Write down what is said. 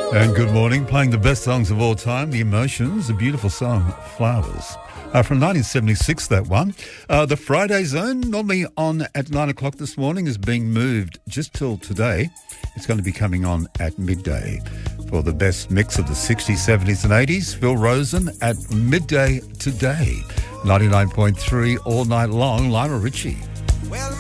And good morning, playing the best songs of all time, The Emotions, a beautiful song, Flowers. From 1976, that one. The Friday Zone, normally on at 9 o'clock this morning, is being moved just till today. It's going to be coming on at midday for the best mix of the 60s, 70s and 80s. Phil Rosen at midday today. 99.3 all night long, Lionel Richie.